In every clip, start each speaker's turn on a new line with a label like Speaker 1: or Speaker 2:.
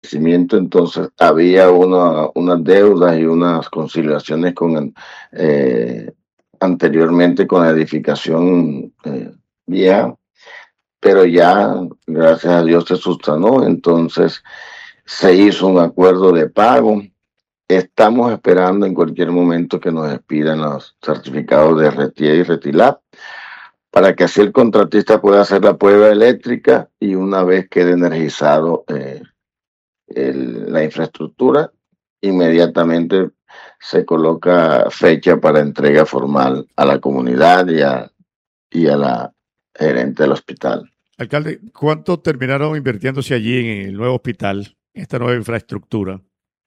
Speaker 1: establecimiento, entonces había unas deudas y unas conciliaciones anteriormente con la edificación vieja, pero ya, gracias a Dios, se subsanó, entonces se hizo un acuerdo de pago. Estamos esperando en cualquier momento que nos expidan los certificados de RETIE y RETILAB, para que así el contratista pueda hacer la prueba eléctrica y una vez quede energizado la infraestructura, inmediatamente se coloca fecha para entrega formal a la comunidad y a la gerente del hospital.
Speaker 2: Alcalde, ¿cuánto terminaron invirtiéndose allí en el nuevo hospital, esta nueva infraestructura?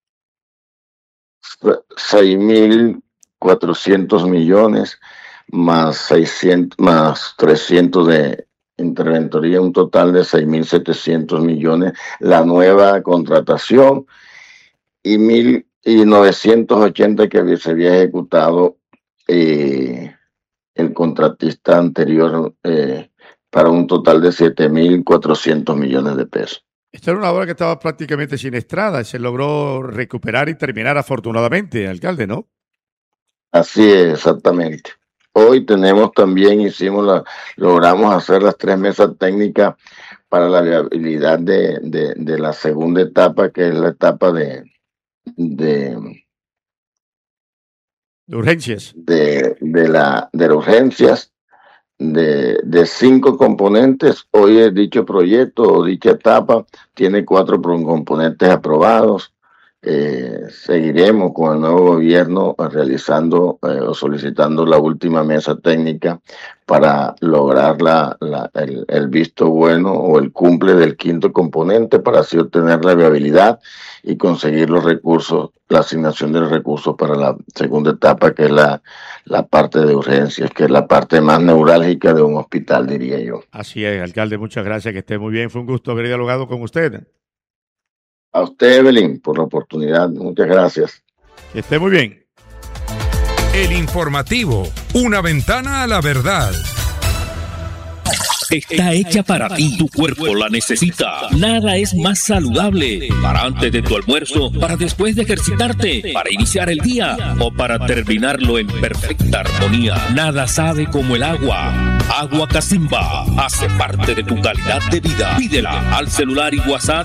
Speaker 1: 6.400 millones más 300 de interventoría, un total de 6.700 millones, la nueva contratación y 980 que se había ejecutado el contratista anterior para un total de 7.400 millones de pesos.
Speaker 2: Esta era una obra que estaba prácticamente siniestrada, se logró recuperar y terminar afortunadamente, alcalde, ¿no?
Speaker 1: Así es, exactamente. Hoy tenemos también, logramos hacer las 3 mesas técnicas para la viabilidad de la segunda etapa, que es la etapa de
Speaker 2: urgencias.
Speaker 1: De las urgencias, de 5 componentes. Hoy dicho proyecto o dicha etapa tiene 4 componentes aprobados. Seguiremos con el nuevo gobierno realizando o solicitando la última mesa técnica para lograr el visto bueno o el cumple del 5.º componente, para así obtener la viabilidad y conseguir los recursos, la asignación de los recursos para la segunda etapa, que es la parte de urgencias, que es la parte más neurálgica de un hospital, diría yo.
Speaker 2: Así es, alcalde, muchas gracias, que esté muy bien, fue un gusto haber dialogado con usted.
Speaker 1: A usted, Evelyn, por la oportunidad. Muchas gracias.
Speaker 2: Que esté muy bien.
Speaker 3: El informativo, una ventana a la verdad.
Speaker 4: Está hecha para ti, tu cuerpo la necesita. Nada es más saludable para antes de tu almuerzo, para después de ejercitarte, para iniciar el día o para terminarlo en perfecta armonía. Nada sabe como el agua. Agua Casimba hace parte de tu calidad de vida. Pídela al celular y WhatsApp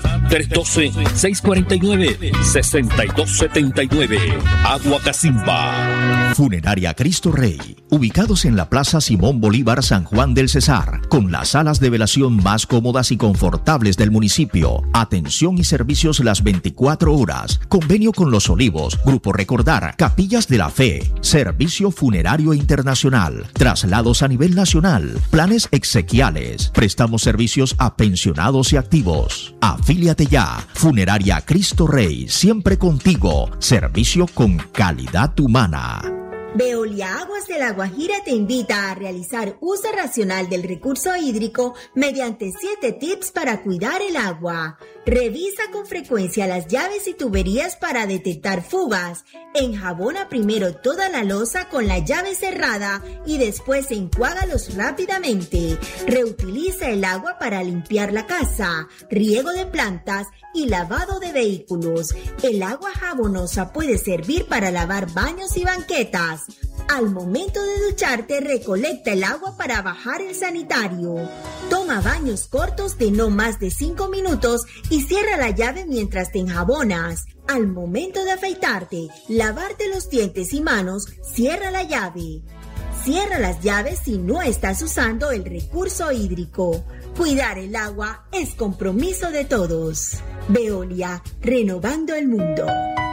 Speaker 4: 312-649-6279. Agua Casimba.
Speaker 5: Funeraria Cristo Rey, ubicados en la Plaza Simón Bolívar, San Juan del Cesar, con las salas de velación más cómodas y confortables del municipio. Atención y servicios las 24 horas. Convenio con Los Olivos, Grupo Recordar, Capillas de la Fe, Servicio Funerario Internacional, traslados a nivel nacional, planes exequiales. Prestamos servicios a pensionados y activos. Afíliate ya. Funeraria Cristo Rey, siempre contigo. Servicio con calidad humana.
Speaker 6: Veolia Aguas de La Guajira te invita a realizar uso racional del recurso hídrico mediante 7 tips para cuidar el agua. Revisa con frecuencia las llaves y tuberías para detectar fugas. Enjabona primero toda la loza con la llave cerrada y después enjuágalos rápidamente. Reutiliza el agua para limpiar la casa, riego de plantas y lavado de vehículos. El agua jabonosa puede servir para lavar baños y banquetas. Al momento de ducharte, recolecta el agua para bajar el sanitario. Toma baños cortos de no más de 5 minutos y cierra la llave mientras te enjabonas. Al momento de afeitarte, lavarte los dientes y manos, cierra la llave. Cierra las llaves si no estás usando el recurso hídrico. Cuidar el agua es compromiso de todos. Veolia, renovando el mundo.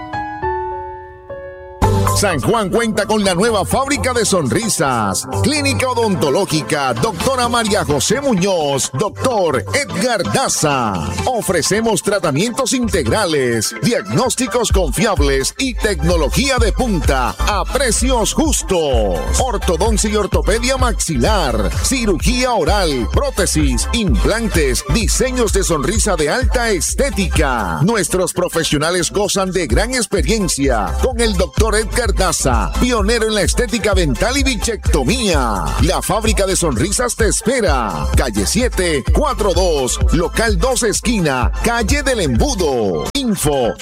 Speaker 7: San Juan cuenta con la nueva fábrica de sonrisas. Clínica Odontológica Doctora María José Muñoz, Doctor Edgar Daza. Ofrecemos tratamientos integrales, diagnósticos confiables y tecnología de punta a precios justos. Ortodoncia y ortopedia maxilar, cirugía oral, prótesis, implantes, diseños de sonrisa de alta estética. Nuestros profesionales gozan de gran experiencia con el Doctor Edgar Daza, pionero en la estética dental y bichectomía. La fábrica de sonrisas te espera. Calle 7, 42, local 2 esquina, calle del Embudo. Info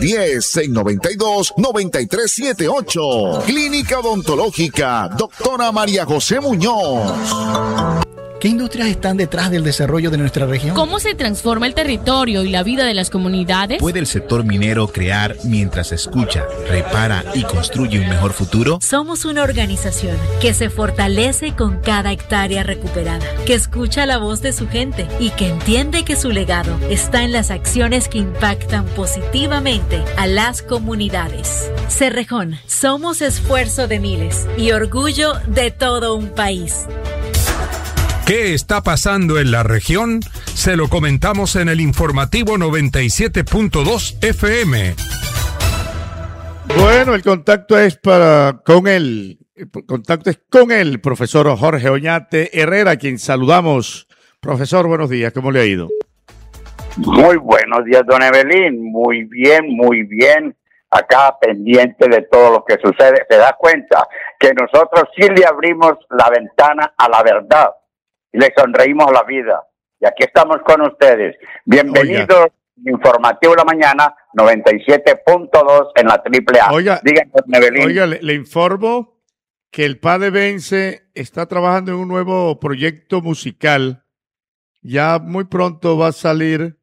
Speaker 7: 310-692-9378. Clínica Odontológica, doctora María José Muñoz.
Speaker 8: ¿Qué industrias están detrás del desarrollo de nuestra región?
Speaker 9: ¿Cómo se transforma el territorio y la vida de las comunidades?
Speaker 10: ¿Puede el sector minero crear mientras escucha, repara y construye un mejor futuro?
Speaker 11: Somos una organización que se fortalece con cada hectárea recuperada, que escucha la voz de su gente y que entiende que su legado está en las acciones que impactan positivamente a las comunidades. Cerrejón, somos esfuerzo de miles y orgullo de todo un país.
Speaker 3: ¿Qué está pasando en la región? Se lo comentamos en el informativo 97.2 FM.
Speaker 2: Bueno, el contacto es con el profesor Jorge Oñate Herrera, a quien saludamos. Profesor, buenos días, ¿cómo le ha ido?
Speaker 12: Muy buenos días, don Evelyn. Muy bien. Acá pendiente de todo lo que sucede. Se da cuenta que nosotros sí le abrimos la ventana a la verdad. Le sonreímos la vida. Y aquí estamos con ustedes. Bienvenidos, Informativo de la Mañana, 97.2 en la AAA.
Speaker 2: Oiga,
Speaker 12: Evelyn.
Speaker 2: Oiga, le informo que el PADE Vence está trabajando en un nuevo proyecto musical. Ya muy pronto va a salir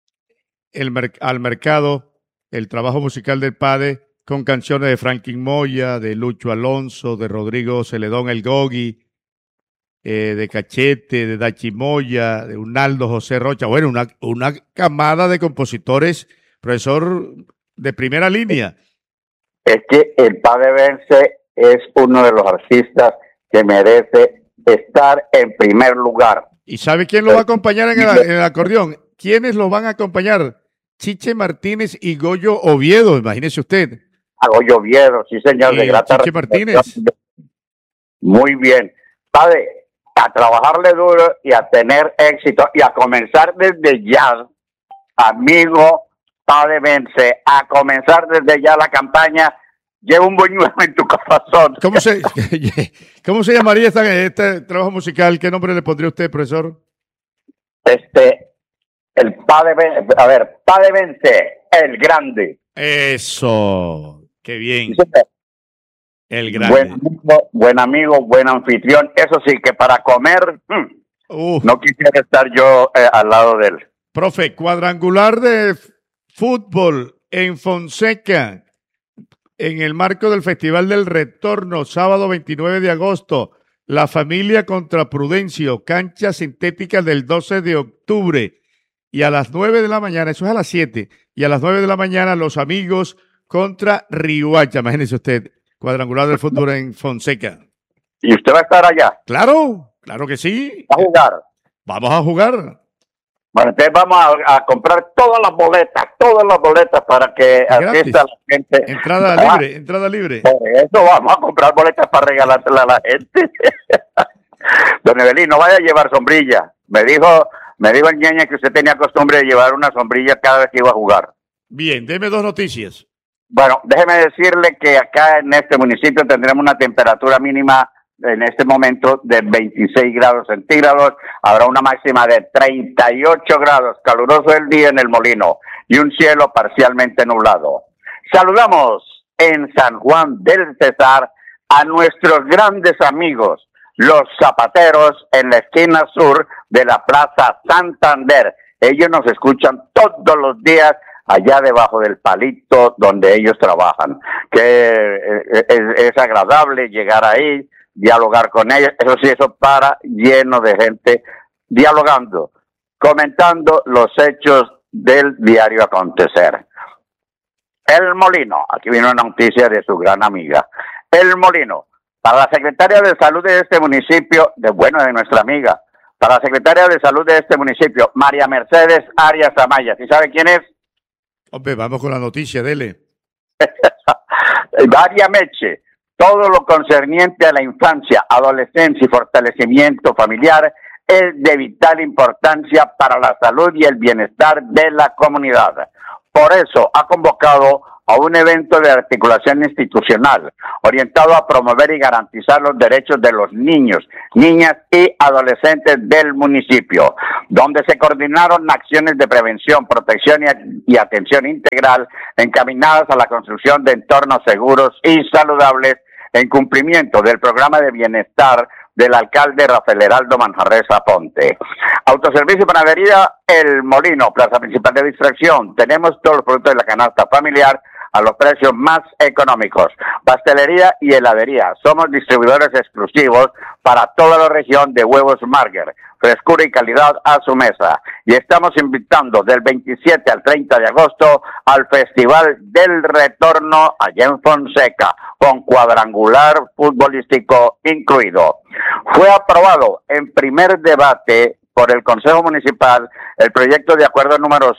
Speaker 2: al mercado el trabajo musical del PADE con canciones de Franklin Moya, de Lucho Alonso, de Rodrigo Celedón El Gogi, de Cachete, de Dachi Moya, de Unaldo José Rocha. Bueno, una camada de compositores, profesor, de primera línea.
Speaker 12: Es que el PADE Vence es uno de los artistas que merece estar en primer lugar.
Speaker 2: ¿Y sabe quién lo va a acompañar en el acordeón? ¿Quiénes lo van a acompañar? Chiche Martínez y Goyo Oviedo, imagínese usted.
Speaker 12: A Goyo Oviedo, sí señor, de grata.
Speaker 2: Chiche Martínez.
Speaker 12: Muy bien. Padre, a trabajarle duro y a tener éxito y a comenzar desde ya, amigo Padre Vence, a comenzar desde ya la campaña. Lleva un buñuelo en tu corazón.
Speaker 2: ¿Cómo se llamaría este trabajo musical? ¿Qué nombre le pondría usted, profesor?
Speaker 12: El Padre Vence, Padre Vence, el grande.
Speaker 2: Eso, qué bien.
Speaker 12: Sí,
Speaker 2: el grande.
Speaker 12: Buen amigo, buen anfitrión. Eso sí, que para comer, no quisiera estar yo al lado de él.
Speaker 2: Profe, cuadrangular de fútbol en Fonseca, en el marco del Festival del Retorno, sábado 29 de agosto, la familia contra Prudencio, cancha sintética del 12 de octubre, y a las 9 de la mañana, eso es a las 7, y a las 9 de la mañana los amigos contra Riohacha, imagínese usted, cuadrangular del fútbol en Fonseca.
Speaker 12: ¿Y usted va a estar allá?
Speaker 2: Claro que sí.
Speaker 12: ¿Va a jugar?
Speaker 2: Vamos a jugar.
Speaker 12: Bueno, entonces vamos a comprar todas las boletas para que asista la gente.
Speaker 2: Entrada libre.
Speaker 12: Por eso vamos a comprar boletas para regalárselas a la gente. Don Evelyn, no vaya a llevar sombrilla. Me dijo el ñeñe que usted tenía costumbre de llevar una sombrilla cada vez que iba a jugar.
Speaker 2: Bien, deme dos noticias.
Speaker 12: Bueno, déjeme decirle que acá en este municipio tendremos una temperatura mínima en este momento de 26 grados centígrados, habrá una máxima de 38 grados, caluroso el día en el Molino y un cielo parcialmente nublado. Saludamos en San Juan del Cesar a nuestros grandes amigos, los zapateros en la esquina sur de la Plaza Santander. Ellos nos escuchan todos los días allá debajo del palito donde ellos trabajan, que es agradable llegar ahí, dialogar con ellos, eso sí, eso para lleno de gente dialogando, comentando los hechos del diario acontecer. El Molino, aquí viene una noticia de su gran amiga. El Molino, para la secretaria de salud de este municipio, de nuestra amiga, para la secretaria de salud de este municipio, María Mercedes Arias Amaya. ¿Sí sabe quién es?
Speaker 2: Hombre, vamos con la noticia, dele.
Speaker 12: María Meche. Todo lo concerniente a la infancia, adolescencia y fortalecimiento familiar es de vital importancia para la salud y el bienestar de la comunidad. Por eso ha convocado a un evento de articulación institucional orientado a promover y garantizar los derechos de los niños, niñas y adolescentes del municipio, donde se coordinaron acciones de prevención, protección y atención integral encaminadas a la construcción de entornos seguros y saludables en cumplimiento del programa de bienestar del alcalde Rafael Heraldo Manjarresa Ponte. Autoservicio y Panadería El Molino, plaza principal de distracción. Tenemos todos los productos de la canasta familiar a los precios más económicos. Pastelería y heladería. Somos distribuidores exclusivos para toda la región de huevos Marger. Frescura y calidad a su mesa. Y estamos invitando del 27 al 30 de agosto al Festival del Retorno allá en Fonseca, con cuadrangular futbolístico incluido. Fue aprobado en primer debate por el Consejo Municipal el proyecto de acuerdo número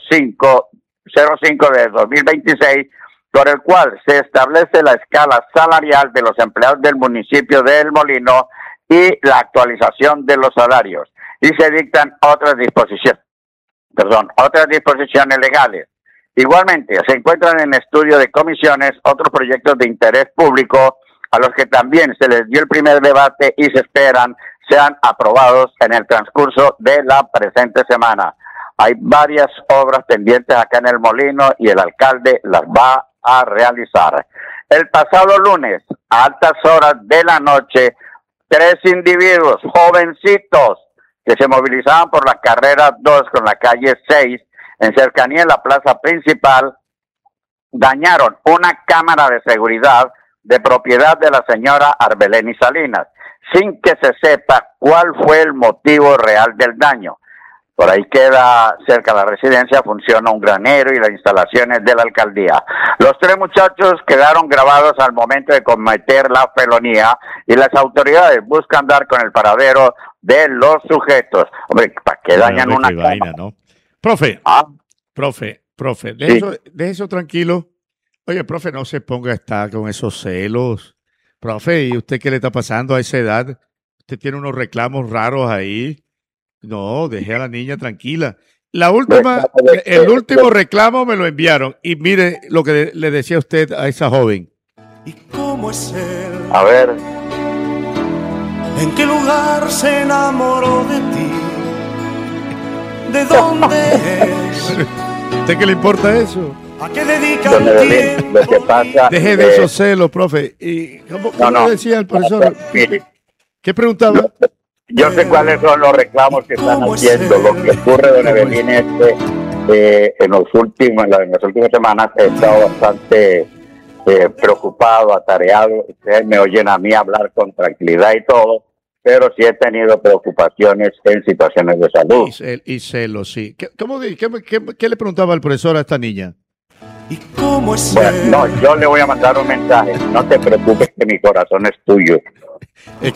Speaker 12: 505 de 2026, por el cual se establece la escala salarial de los empleados del municipio de El Molino y la actualización de los salarios. Y se dictan otras disposiciones legales. Igualmente, se encuentran en estudio de comisiones otros proyectos de interés público a los que también se les dio el primer debate y se esperan sean aprobados en el transcurso de la presente semana. Hay varias obras pendientes acá en El Molino y el alcalde las va a realizar. El pasado lunes, a altas horas de la noche, 3 individuos jovencitos que se movilizaban por la carrera 2 con la calle 6 en cercanía de la plaza principal dañaron una cámara de seguridad de propiedad de la señora Arbeleni Salinas, sin que se sepa cuál fue el motivo real del daño. Por ahí queda, cerca de la residencia, funciona un granero y las instalaciones de la alcaldía. Los 3 muchachos quedaron grabados al momento de cometer la felonía y las autoridades buscan dar con el paradero de los sujetos. Hombre, ¿para qué dañan una cámara?
Speaker 2: Vaina, ¿no? Profe, profe, deje eso tranquilo. Oye, profe, no se ponga a estar con esos celos. Profe, ¿y usted qué le está pasando a esa edad? Usted tiene unos reclamos raros ahí. No, deje a la niña tranquila. El último reclamo me lo enviaron. Y mire lo que le decía usted a esa joven.
Speaker 13: ¿Y cómo es él?
Speaker 12: A ver.
Speaker 13: ¿En qué lugar se enamoró de ti? ¿De dónde es?
Speaker 2: ¿Usted qué le importa eso?
Speaker 13: ¿A qué dedica el tiempo?
Speaker 12: Lo que pasa
Speaker 2: deje de esos celos, profe. ¿Y cómo decía el profesor? ¿Qué preguntaba?
Speaker 12: Yo sé cuáles son los reclamos que están haciendo. Lo que ocurre, don Evelyn, es que en las últimas semanas he estado bastante preocupado, atareado. Ustedes me oyen a mí hablar con tranquilidad y todo, pero sí he tenido preocupaciones en situaciones de salud.
Speaker 2: Y celos, sí. ¿Qué le preguntaba el profesor a esta niña?
Speaker 13: ¿Y cómo es
Speaker 12: bueno, no, yo le voy a mandar un mensaje. No te preocupes que mi corazón es tuyo.